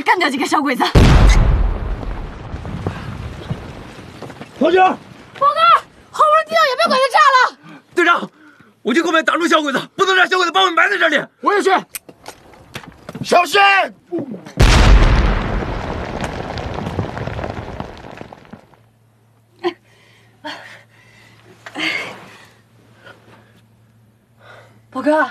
干掉几个小鬼子。 同志， 报告，后面地道也被鬼子炸了。 队长，我去后面挡住小鬼子，不能让小鬼子把我们埋在这里。 我也去。小心！ 宝哥，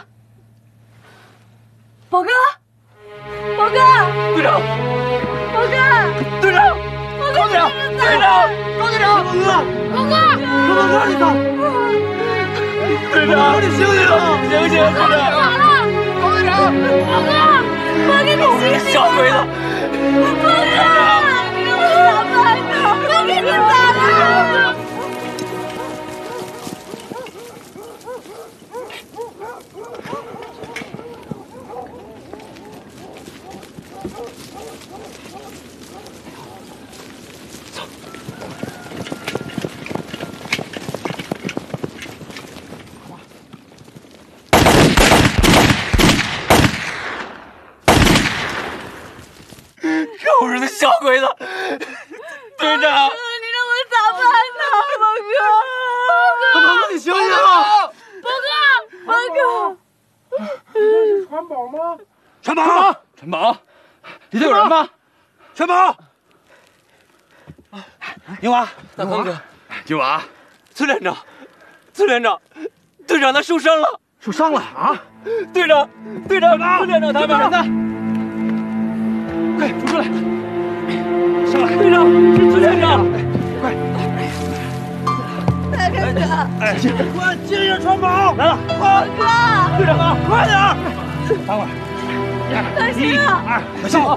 宝哥，宝哥， 队长， 宝哥， 队长， 高队长， 队长， 高队长， 宝哥， 高哥你呢？ 队长，你醒醒，醒醒，队长， 高队长， 宝哥，宝哥你醒醒！ 小鬼子， 宝哥，你给我咋办呢？我给你咋了？ 狗日的小鬼子！队长， 你让我咋办呢？宝哥， 宝哥你醒醒！ 宝哥， 是传宝吗？ 传宝，传宝，里头有人吗？传宝，牛娃，大堂哥，牛娃，崔连长，崔连长，队长他受伤了， 受伤了啊！ 队长，崔连长他们人呢？快扶出来！上来，队长，是崔连长，快！ 大哥哥， 哎， 快接应传宝！ 来了， 宝哥， 队长啊，快点！等会儿， 可惜了， 快上！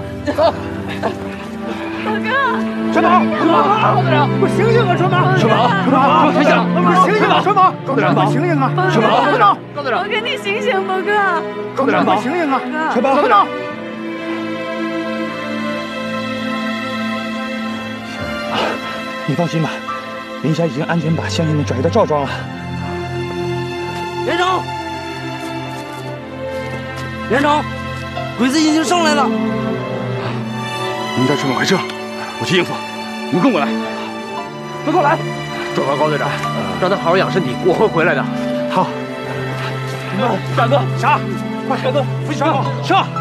宝哥， 传宝，高队长，快醒醒啊！传宝，传宝， 快醒！ 快醒醒啊！传宝，高队长，快醒醒啊！传宝，高队长，高队长， 宝哥你醒醒，宝哥， 高队长，快醒醒啊！传宝，高队长。你放心吧，林霞已经安全把乡亲们转移到赵庄了。 连长，连长，鬼子已经上来了。 你们带传宝回车，我去应付。你们跟我来，跟我来。 转告高队长，让他好好养身体，我会回来的。 好。 大哥，上！快，大哥，扶起传宝，上！